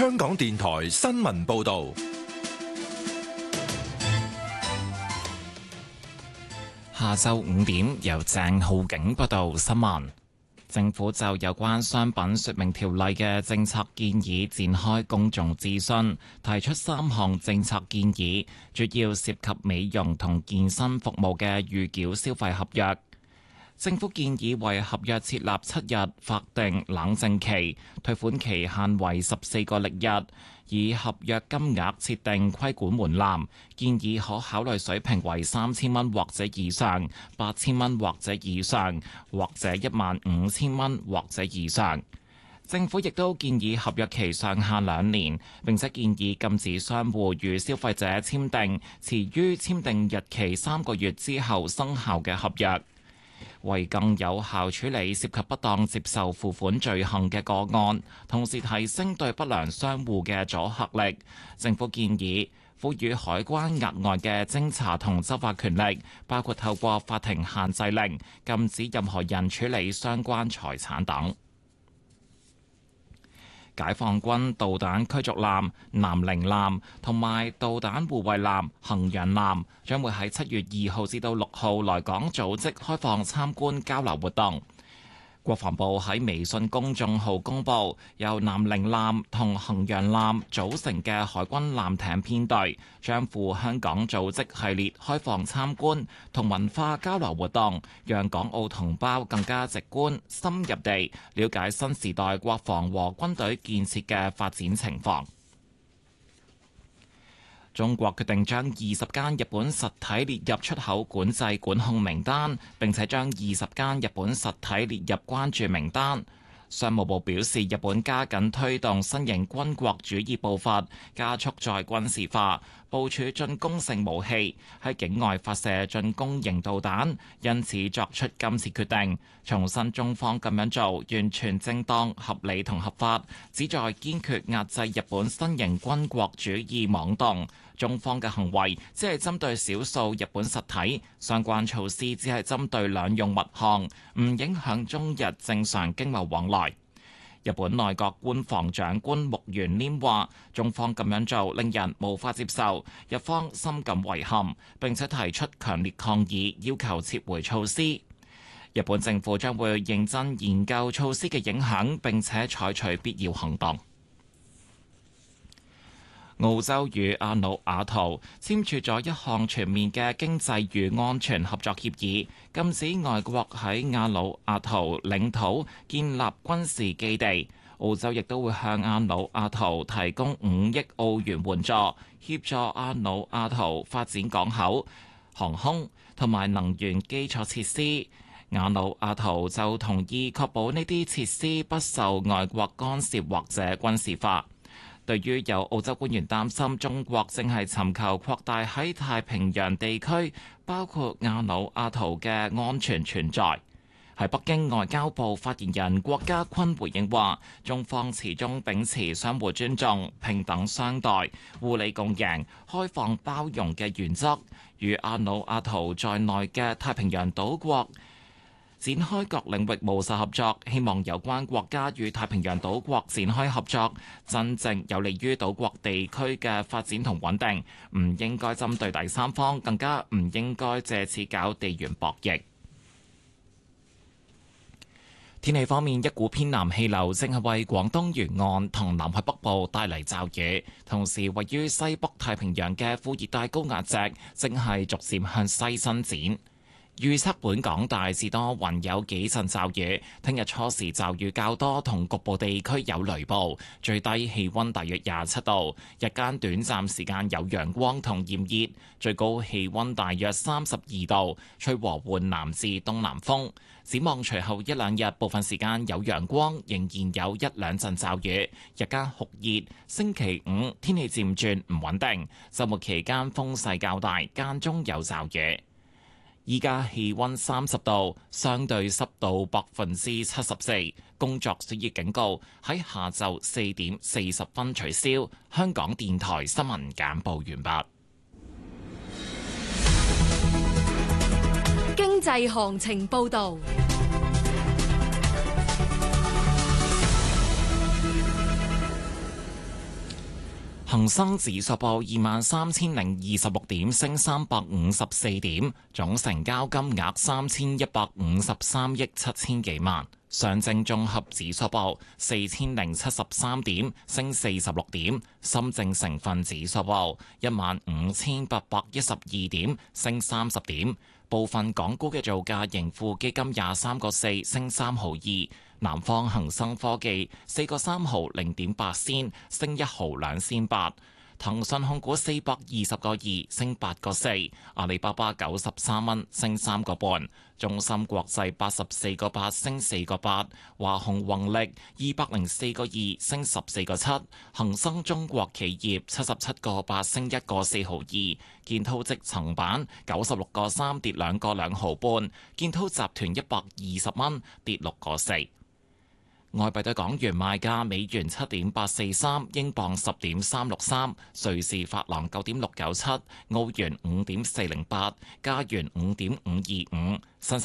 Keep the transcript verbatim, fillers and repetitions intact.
香港電台新聞報道。 下晝五點，由鄭浩景報道新聞。政府就有關商品說明條例嘅政策建議展開公眾諮詢，提出三項政策建議，主要涉及美容同健身服務嘅預繳消費合約。政府建議為合約設立七日法定冷靜期，退款期限為十四個曆日，以合約金額設定規管門檻，建議可考慮水平為三千蚊或者以上、八千蚊或者以上，或者一萬五千蚊或者以上。政府亦都建議合約期上限兩年，並且建議禁止商戶與消費者簽訂遲於簽訂日期三個月之後生效嘅合約。為更有效處理涉及不當接受付款罪行嘅個案，同時提升對不良商戶嘅阻嚇力，政府建議賦予海關額外嘅偵查同執法權力，包括透過法庭限制令，禁止任何人處理相關財產等。解放軍導彈驅逐艦南寧艦同埋導彈護衛艦衡陽艦將會喺七月二號至到六號來港組織開放參觀交流活動。國防部喺微信公眾號公佈，由南寧艦同衡陽艦組成嘅海軍艦艇編隊，將赴香港組織系列開放參觀同文化交流活動，讓港澳同胞更加直觀、深入地了解新時代國防和軍隊建設嘅發展情況。中國決定將二十間日本實體列入出口管制管控名單，並且將二十間日本實體列入關注名單。商務部表示，日本加緊推動新型軍國主義步伐，加速再軍事化，部署進攻性武器，喺境外發射進攻型導彈，因此作出今次決定。重申中方咁樣做完全正當、合理同合法，旨在堅決壓制日本新型軍國主義妄動。中方嘅行為只係針對少數日本實體，相關措施只係針對兩用物項，唔影響中日正常經貿往來。日本內閣官房長官木原稔話：中方咁樣做令人無法接受，日方深感遺憾，並且提出強烈抗議，要求撤回措施。日本政府將會認真研究措施嘅影響，並且採取必要行動。澳洲與阿努阿圖簽署咗一項全面嘅經濟與安全合作協議，禁止外國喺阿努阿圖領土建立軍事基地。澳洲亦都會向阿努阿圖提供五億澳元援助，協助阿努阿圖發展港口、航空同埋能源基礎設施。阿努阿圖就同意確保呢啲設施不受外國干涉或者軍事化。對於有澳洲官員擔心中國正係尋求擴大喺太平洋地區，包括阿努阿圖嘅安全存在，喺北京外交部發言人郭家坤回應話：中方始終秉持相互尊重、平等相待、互利共贏、開放包容嘅原則，與阿努阿圖在內嘅太平洋島國展開各領域務實合作，希望有關國家與太平洋島國展開合作，真正有利於島國地區嘅發展同穩定，唔應該針對第三方，更加唔應該借此搞地緣博弈。天氣方面，一股偏南氣流正係為廣東沿岸同南海北部帶嚟驟雨，同時位於西北太平洋嘅副熱帶高壓脊正係逐漸向西伸展。預測本港大致多雲，有幾陣驟雨。聽日初時驟雨較多，同局部地區有雷暴。最低氣溫大約廿七度，日間短暫時間有陽光同炎熱，最高氣溫大約三十二度，吹和緩南至東南風。展望隨後一兩日，部分時間有陽光，仍然有一兩陣驟雨，日間酷熱。星期五天氣漸轉唔穩定，週末期間風勢較大，間中有驟雨。依家氣溫三十度，相對濕度百分之七十四，工作暑熱警告喺下晝四點四十分取消。香港電台新聞簡報完畢。 經濟行情報道。 恒生指數報二萬三千零二十六點，升三百五十四點，總成交金額三千一百五十三億七千幾萬。上證綜合指數報四千零七十三點，升四十六點。深證成分指數報一萬五千八百一十二點，升三十點。部分港股嘅造價盈富基金廿三個四，升三毫二。南方恒生科技四個三毫零點八仙，升一毫兩仙八。騰訊控股四百二十個二，升八個四。阿里巴巴九十三蚊，升三個半。中芯國際八十四個八，升四個八。華虹宏力二百零四個二，升十四個七。恒生中國企業七十七個八，升一個四毫二。建滔積層板九十六個三，跌兩個兩毫半。建滔集團一百二十蚊，跌六個四。外幣對港元賣價：美元七點八四三，英鎊十點三六三，瑞士法郎九點六九七，澳元五點四零八，加元五點五二五，新